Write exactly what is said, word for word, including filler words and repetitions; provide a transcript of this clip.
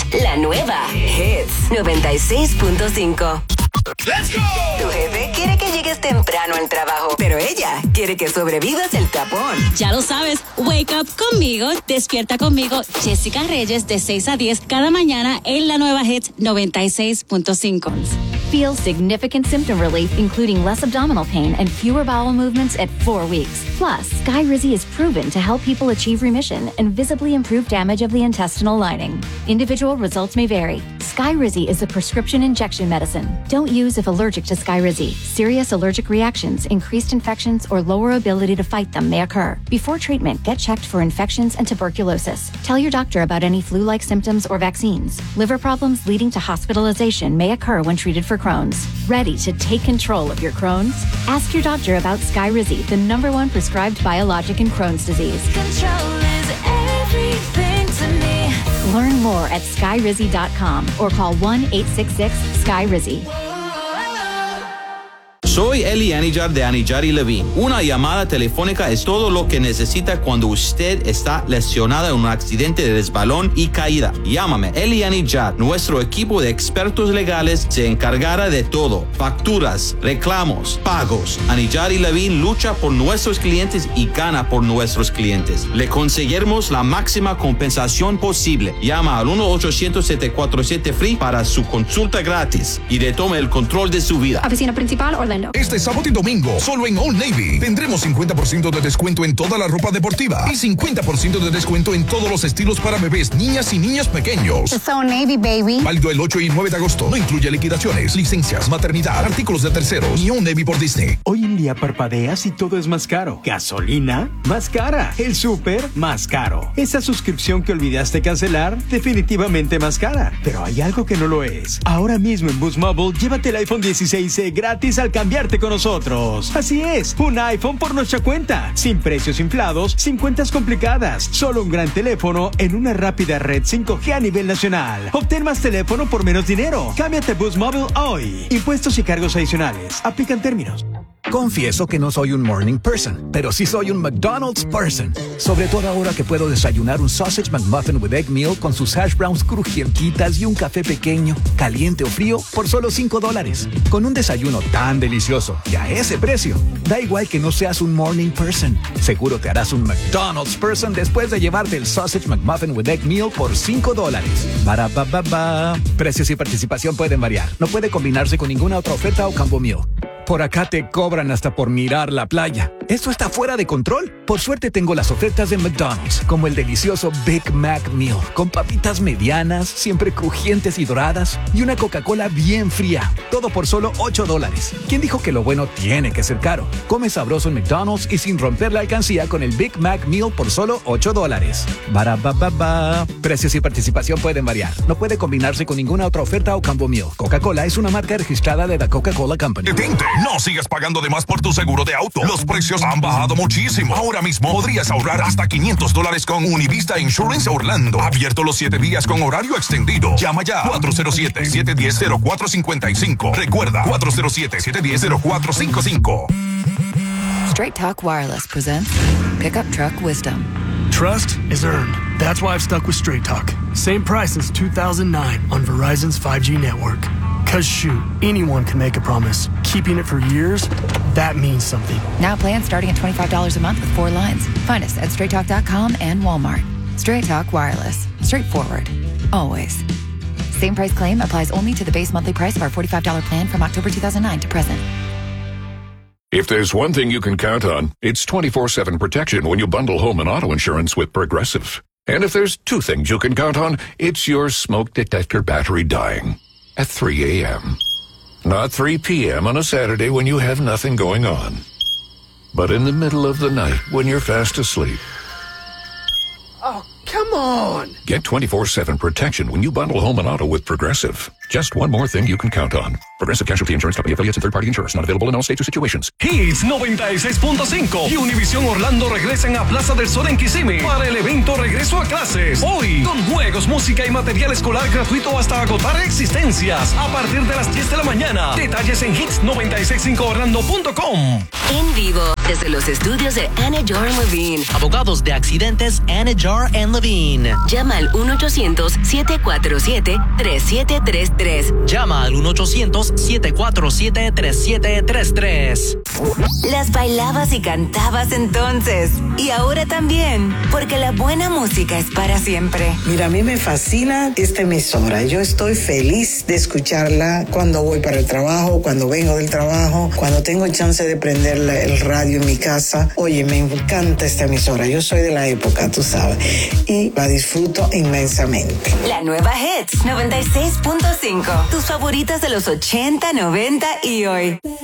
La nueva Hits noventa y seis punto cinco. ¡Let's go! Tu jefe quiere que llegues temprano al trabajo, pero ella quiere que sobrevivas el tapón. Ya lo sabes, wake up conmigo, despierta conmigo, Jessica Reyes, de seis a diez cada mañana en la nueva Hits noventa y seis punto cinco. Feel significant symptom relief, including less abdominal pain and fewer bowel movements at four weeks. Plus, Skyrizi is proven to help people achieve remission and visibly improve damage of the intestinal lining. Individual results may vary. Skyrizi is a prescription injection medicine. Don't use if allergic to Skyrizi. Serious allergic reactions, increased infections, or lower ability to fight them may occur. Before treatment, get checked for infections and tuberculosis. Tell your doctor about any flu-like symptoms or vaccines. Liver problems leading to hospitalization may occur when treated for Crohn's. Ready to take control of your Crohn's? Ask your doctor about Skyrizi, the number one prescribed biologic in Crohn's disease. Control is everything to me. Learn more at skyrizi dot com or call one eight six six sky rizi. Soy Eli Anijar de Anijar y Levine. Una llamada telefónica es todo lo que necesita cuando usted está lesionada en un accidente de resbalón y caída. Llámame, Eli Anijar. Nuestro equipo de expertos legales se encargará de todo. Facturas, reclamos, pagos. Anijar y Levine lucha por nuestros clientes y gana por nuestros clientes. Le conseguiremos la máxima compensación posible. Llama al uno ochocientos siete cuatro siete F R E E para su consulta gratis y retome el control de su vida. Oficina principal, Orlando. Este sábado y domingo, solo en Old Navy, tendremos cincuenta por ciento de descuento en toda la ropa deportiva y cincuenta por ciento de descuento en todos los estilos para bebés, niñas y niños pequeños. It's Old Navy, baby. Válido el ocho y nueve de agosto. No incluye liquidaciones, licencias, maternidad, artículos de terceros y Old Navy por Disney. Hoy en día parpadeas y todo es más caro. Gasolina, más cara. El súper, más caro. Esa suscripción que olvidaste cancelar, definitivamente más cara. Pero hay algo que no lo es. Ahora mismo en Boost Mobile, llévate el iPhone dieciséis C gratis al cambiarte con nosotros. Así es, un iPhone por nuestra cuenta, sin precios inflados, sin cuentas complicadas, solo un gran teléfono en una rápida red cinco G a nivel nacional. Obtén más teléfono por menos dinero. Cámbiate a Boost Mobile hoy. Impuestos y cargos adicionales. Aplican términos. Confieso que no soy un morning person, pero sí soy un McDonald's person. Sobre todo ahora que puedo desayunar un Sausage McMuffin with Egg Meal con sus hash browns crujientitas y un café pequeño, caliente o frío, por solo cinco dólares. Con un desayuno tan delicioso y a ese precio, da igual que no seas un morning person. Seguro te harás un McDonald's person después de llevarte el Sausage McMuffin with Egg Meal por cinco dólares. Ba ba ba ba. Precios y participación pueden variar. No puede combinarse con ninguna otra oferta o combo meal. Por acá te cobran hasta por mirar la playa. ¿Esto está fuera de control? Por suerte tengo las ofertas de McDonald's, como el delicioso Big Mac Meal, con papitas medianas, siempre crujientes y doradas, y una Coca-Cola bien fría. Todo por solo ocho dólares. ¿Quién dijo que lo bueno tiene que ser caro? Come sabroso en McDonald's y sin romper la alcancía con el Big Mac Meal por solo ocho dólares. Barabababa. Precios y participación pueden variar. No puede combinarse con ninguna otra oferta o combo meal. Coca-Cola es una marca registrada de la Coca-Cola Company. Detente. No sigas pagando de más por tu seguro de auto. Los precios han bajado muchísimo. Ahora mismo podrías ahorrar hasta quinientos dólares con Univista Insurance Orlando. Abierto los siete días con horario extendido. Llama ya. cuatro cero siete, siete uno cero, cero cuatro cinco cinco. Recuerda, cuatro cero siete, siete uno cero, cero cuatro cinco cinco. Straight Talk Wireless presents Pickup Truck Wisdom. Trust is earned. That's why I've stuck with Straight Talk. Same price since two thousand nine on Verizon's five G network. Cause shoot, anyone can make a promise. Keeping it for years, that means something. Now plans starting at twenty-five dollars a month with four lines. Find us at straight talk dot com and Walmart. Straight Talk Wireless. Straightforward. Always. Same price claim applies only to the base monthly price of our forty-five dollars plan from October two thousand nine to present. If there's one thing you can count on, it's twenty-four seven protection when you bundle home and auto insurance with Progressive. And if there's two things you can count on, it's your smoke detector battery dying. At three a.m. Not three p.m. on a Saturday when you have nothing going on. But in the middle of the night when you're fast asleep. Oh, come on! Get twenty-four seven protection when you bundle home and auto with Progressive. Just one more thing you can count on. Progressive Casualty Insurance Company, affiliates and third-party insurers, not available in all states or situations. Hits noventa y seis punto cinco y Univisión Orlando regresan a Plaza del Sol en Kissimmee para el evento Regreso a Clases. Hoy, con juegos, música y material escolar gratuito hasta agotar existencias. A partir de las diez de la mañana. Detalles en hits noventa y seis punto cinco orlando punto com. En vivo, desde los estudios de Anajar Levine. Abogados de accidentes Anajar and Levine. Llama al uno ochocientos, siete cuatro siete, tres siete tres tres. Llama al uno ochocientos, siete cuatro siete, tres siete tres tres. Las bailabas y cantabas entonces. Y ahora también. Porque la buena música es para siempre. Mira, a mí me fascina esta emisora. Yo estoy feliz de escucharla cuando voy para el trabajo, cuando vengo del trabajo, cuando tengo chance de prender la, el radio en mi casa. Oye, me encanta esta emisora. Yo soy de la época, tú sabes. Y la disfruto inmensamente. La nueva Hits noventa y seis punto cinco. Tus favoritas de los ochenta, noventa y hoy.